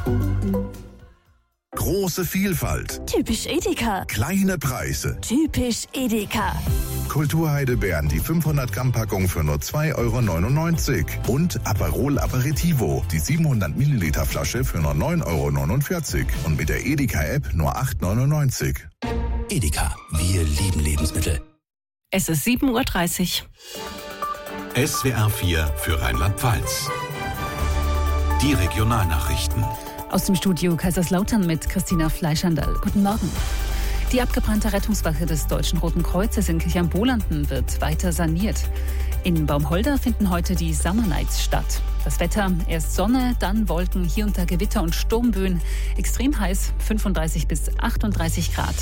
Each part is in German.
Große Vielfalt. Typisch Edeka. Kleine Preise. Typisch Edeka. Kulturheidelbeeren, die 500 Gramm Packung für nur 2,99 € und Aperol Aperitivo, die 700 Milliliter Flasche für nur 9,49 € und mit der Edeka-App nur 8,99 €. Edeka, wir lieben Lebensmittel. Es ist 7:30 Uhr. SWR 4 für Rheinland-Pfalz. Die Regionalnachrichten. Aus dem Studio Kaiserslautern mit Christina Fleischandl. Guten Morgen. Die abgebrannte Rettungswache des Deutschen Roten Kreuzes in Kirchheimbolanden wird weiter saniert. In Baumholder finden heute die Summer Nights statt. Das Wetter, erst Sonne, dann Wolken, hier und da Gewitter und Sturmböen. Extrem heiß, 35 bis 38 Grad.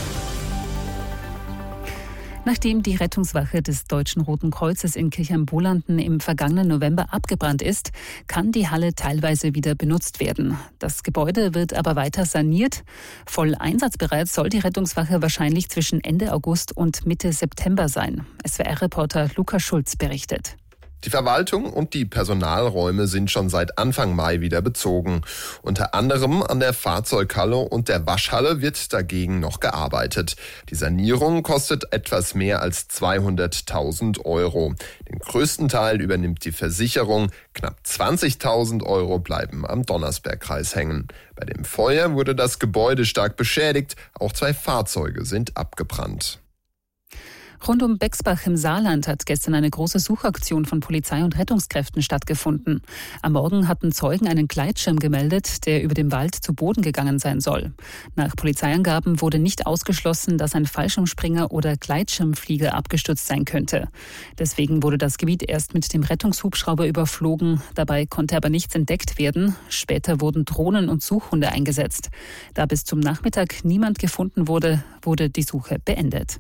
Nachdem die Rettungswache des Deutschen Roten Kreuzes in Kirchheimbolanden im vergangenen November abgebrannt ist, kann die Halle teilweise wieder benutzt werden. Das Gebäude wird aber weiter saniert. Voll einsatzbereit soll die Rettungswache wahrscheinlich zwischen Ende August und Mitte September sein. SWR-Reporter Lukas Schulz berichtet. Die Verwaltung und die Personalräume sind schon seit Anfang Mai wieder bezogen. Unter anderem an der Fahrzeughalle und der Waschhalle wird dagegen noch gearbeitet. Die Sanierung kostet etwas mehr als 200.000 €. Den größten Teil übernimmt die Versicherung. Knapp 20.000 € bleiben am Donnersbergkreis hängen. Bei dem Feuer wurde das Gebäude stark beschädigt. Auch 2 Fahrzeuge sind abgebrannt. Rund um Bexbach im Saarland hat gestern eine große Suchaktion von Polizei und Rettungskräften stattgefunden. Am Morgen hatten Zeugen einen Gleitschirm gemeldet, der über dem Wald zu Boden gegangen sein soll. Nach Polizeiangaben wurde nicht ausgeschlossen, dass ein Fallschirmspringer oder Gleitschirmflieger abgestürzt sein könnte. Deswegen wurde das Gebiet erst mit dem Rettungshubschrauber überflogen. Dabei konnte aber nichts entdeckt werden. Später wurden Drohnen und Suchhunde eingesetzt. Da bis zum Nachmittag niemand gefunden wurde, wurde die Suche beendet.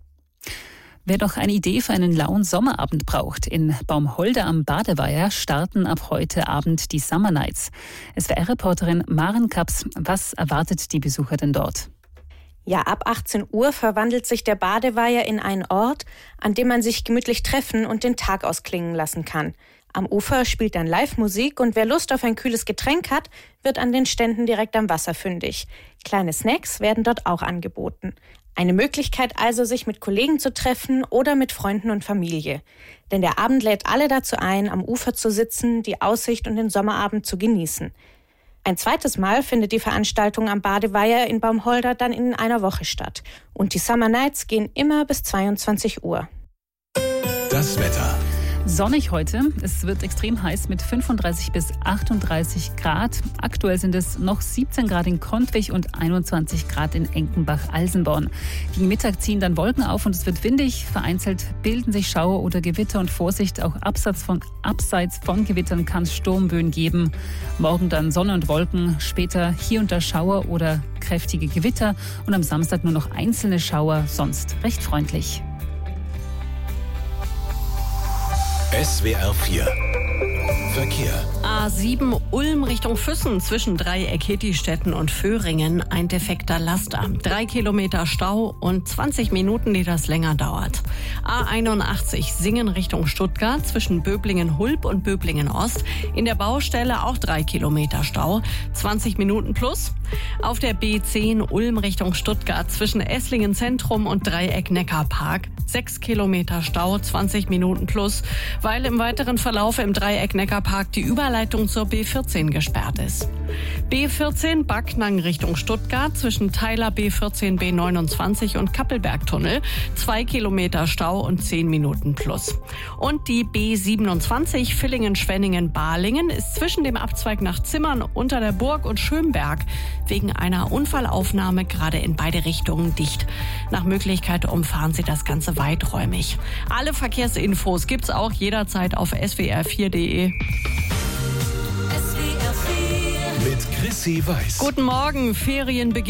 Wer noch eine Idee für einen lauen Sommerabend braucht, in Baumholder am Badeweiher starten ab heute Abend die Summer Nights. SWR-Reporterin Maren Kaps, was erwartet die Besucher denn dort? Ja, ab 18 Uhr verwandelt sich der Badeweiher in einen Ort, an dem man sich gemütlich treffen und den Tag ausklingen lassen kann. Am Ufer spielt dann Live-Musik und wer Lust auf ein kühles Getränk hat, wird an den Ständen direkt am Wasser fündig. Kleine Snacks werden dort auch angeboten. Eine Möglichkeit also, sich mit Kollegen zu treffen oder mit Freunden und Familie. Denn der Abend lädt alle dazu ein, am Ufer zu sitzen, die Aussicht und den Sommerabend zu genießen. Ein zweites Mal findet die Veranstaltung am Badeweiher in Baumholder dann in einer Woche statt. Und die Summer Nights gehen immer bis 22 Uhr. Das Wetter. Sonnig heute. Es wird extrem heiß mit 35 bis 38 Grad. Aktuell sind es noch 17 Grad in Kontwich und 21 Grad in Enkenbach-Alsenborn. Gegen Mittag ziehen dann Wolken auf und es wird windig. Vereinzelt bilden sich Schauer oder Gewitter und Vorsicht, auch abseits von Gewittern kann es Sturmböen geben. Morgen dann Sonne und Wolken, später hier und da Schauer oder kräftige Gewitter und am Samstag nur noch einzelne Schauer, sonst recht freundlich. SWR 4 Verkehr. A7 Ulm Richtung Füssen zwischen Dreieck Hittistetten und Föhringen ein defekter Laster. 3 Kilometer Stau und 20 Minuten, die das länger dauert. A81 Singen Richtung Stuttgart zwischen Böblingen-Hulb und Böblingen-Ost. In der Baustelle auch 3 Kilometer Stau, 20 Minuten plus. Auf der B10 Ulm Richtung Stuttgart zwischen Esslingen Zentrum und Dreieck Neckarpark 6 Kilometer Stau, 20 Minuten plus, weil im weiteren Verlauf im Dreieck Neckarpark die Überleitung zur B14 gesperrt ist. B14 Backnang Richtung Stuttgart zwischen Teiler B14 B29 und Kappelbergtunnel 2 Kilometer Stau und 10 Minuten plus. Und die B27 Villingen-Schwenningen-Balingen ist zwischen dem Abzweig nach Zimmern unter der Burg und Schönberg wegen einer Unfallaufnahme gerade in beide Richtungen dicht. Nach Möglichkeit umfahren Sie das Ganze weiträumig. Alle Verkehrsinfos gibt's auch jederzeit auf swr4.de. Mit Chrissy Weiß. Guten Morgen, Ferienbeginn.